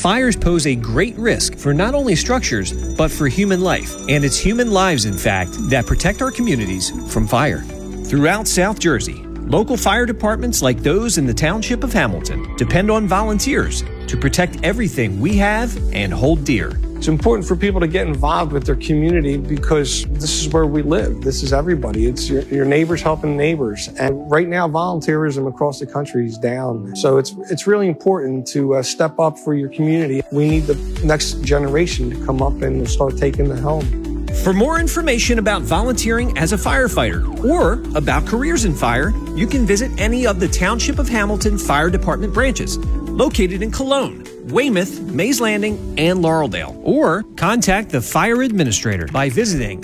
Fires pose a great risk for not only structures, but for human life. And it's human lives, in fact, that protect our communities from fire. Throughout South Jersey, local fire departments like those in the Township of Hamilton depend on volunteers to protect everything we have and hold dear. It's important for people to get involved with their community because this is where we live. This is everybody. It's your neighbors helping neighbors. And right now, volunteerism across the country is down. So it's really important to step up for your community. We need the next generation to come up and start taking the helm. For more information about volunteering as a firefighter or about careers in fire, you can visit any of the Township of Hamilton Fire Department branches located in Cologne, Weymouth, Mays Landing, and Laureldale. Or contact the fire administrator by visiting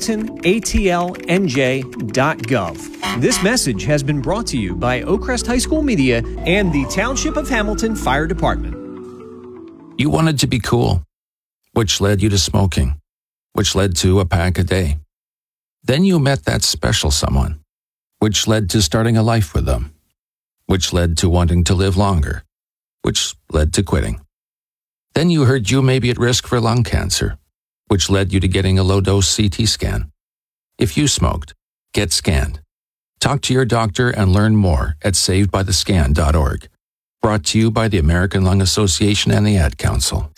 hamiltonatlnj.gov. This message has been brought to you by Oakcrest High School Media and the Township of Hamilton Fire Department. You wanted to be cool, which led you to smoking, which led to a pack a day. Then you met that special someone, which led to starting a life with them, which led to wanting to live longer, which led to quitting. Then you heard you may be at risk for lung cancer, which led you to getting a low-dose CT scan. If you smoked, get scanned. Talk to your doctor and learn more at savedbythescan.org. Brought to you by the American Lung Association and the Ad Council.